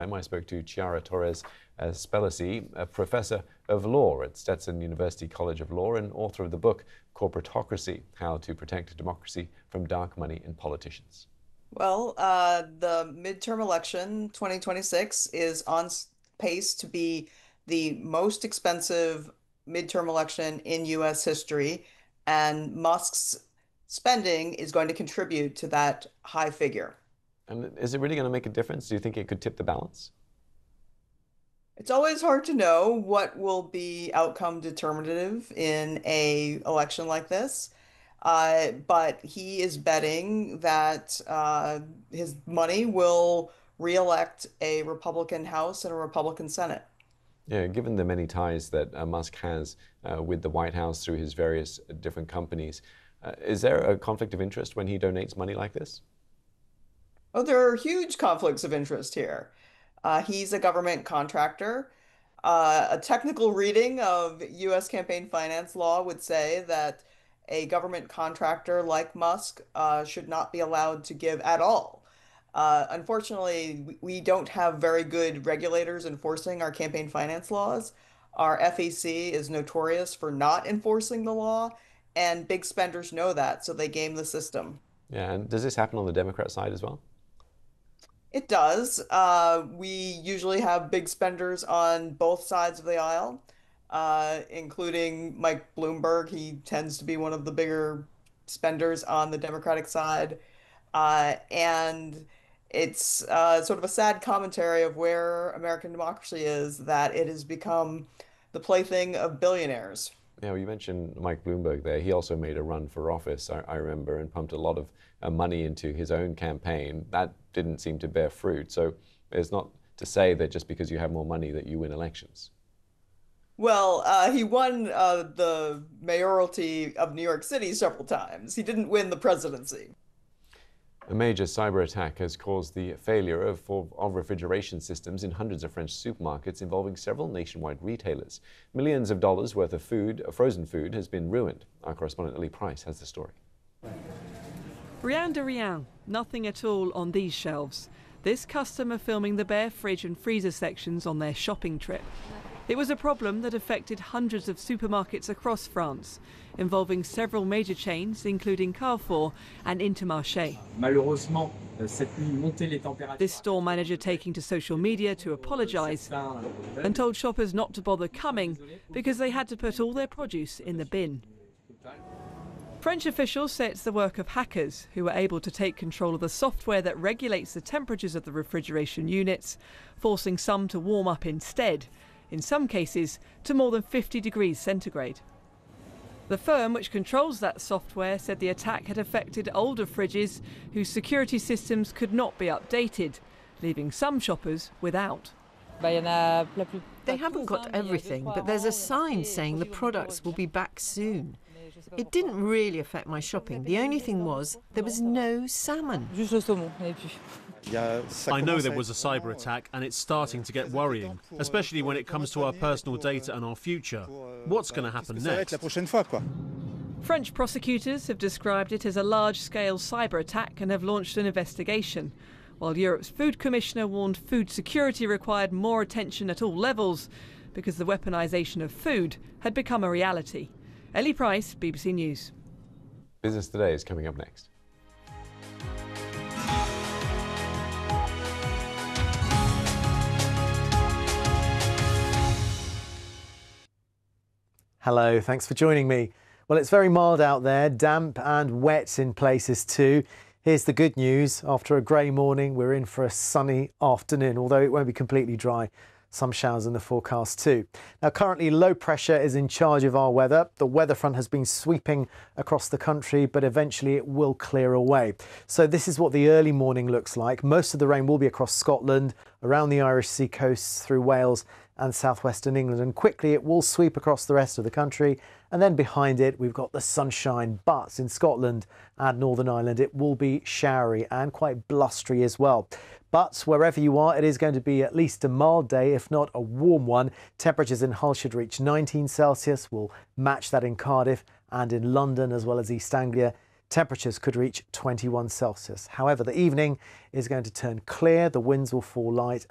I spoke to Chiara Torres Spelisi, a professor of law at Stetson University College of Law and author of the book Corporatocracy: How to Protect Democracy from Dark Money in Politicians. Well, the midterm election 2026 is on pace to be the most expensive midterm election in US history, and Musk's spending is going to contribute to that high figure. And is it really going to make a difference? Do you think it could tip the balance? It's always hard to know what will be outcome determinative in a election like this. But he is betting that his money will reelect a Republican House and a Republican Senate. Yeah, given the many ties that Musk has with the White House through his various different companies, is there a conflict of interest when he donates money like this? Oh, there are huge conflicts of interest here. He's a government contractor. A technical reading of U.S. campaign finance law would say that a government contractor like Musk should not be allowed to give at all. Unfortunately, we don't have very good regulators enforcing our campaign finance laws. Our FEC is notorious for not enforcing the law, and big spenders know that, so they game the system. Yeah, and does this happen on the Democrat side as well? It does. We usually have big spenders on both sides of the aisle, including Mike Bloomberg. He tends to be one of the bigger spenders on the Democratic side. And it's sort of a sad commentary of where American democracy is, that it has become the plaything of billionaires. Yeah, well, you mentioned Mike Bloomberg there. He also made a run for office, I remember, and pumped a lot of money into his own campaign. That didn't seem to bear fruit. So it's not to say that just because you have more money that you win elections. Well, he won the mayoralty of New York City several times. He didn't win the presidency. A major cyber attack has caused the failure of refrigeration systems in hundreds of French supermarkets involving several nationwide retailers. Millions of dollars worth of food, frozen food, has been ruined. Our correspondent Ellie Price has the story. Rien de rien, nothing at all on these shelves. This customer filming the bare fridge and freezer sections on their shopping trip. It was a problem that affected hundreds of supermarkets across France, involving several major chains, including Carrefour and Intermarché. This store manager taking to social media to apologise and told shoppers not to bother coming because they had to put all their produce in the bin. French officials say it's the work of hackers who were able to take control of the software that regulates the temperatures of the refrigeration units, forcing some to warm up instead, in some cases to more than 50 degrees centigrade. The firm which controls that software said the attack had affected older fridges whose security systems could not be updated, leaving some shoppers without. They haven't got everything, but there's a sign saying the products will be back soon. It didn't really affect my shopping. The only thing was there was no salmon. I know there was a cyber attack and it's starting to get worrying, especially when it comes to our personal data and our future. What's going to happen next? French prosecutors have described it as a large-scale cyber attack and have launched an investigation, while Europe's food commissioner warned food security required more attention at all levels because the weaponisation of food had become a reality. Ellie Price, BBC News. Business Today is coming up next. Hello, thanks for joining me. Well, it's very mild out there, damp and wet in places too. Here's the good news. After a grey morning, we're in for a sunny afternoon, although it won't be completely dry. Some showers in the forecast too. Now, currently low pressure is in charge of our weather. The weather front has been sweeping across the country, but eventually it will clear away. So this is what the early morning looks like. Most of the rain will be across Scotland, around the Irish Sea coast, through Wales and southwestern England, and quickly it will sweep across the rest of the country. And then behind it, we've got the sunshine, but in Scotland and Northern Ireland, it will be showery and quite blustery as well. But wherever you are, it is going to be at least a mild day, if not a warm one. Temperatures in Hull should reach 19 Celsius. We'll match that in Cardiff and in London, as well as East Anglia. Temperatures could reach 21 Celsius. However, the evening is going to turn clear. The winds will fall light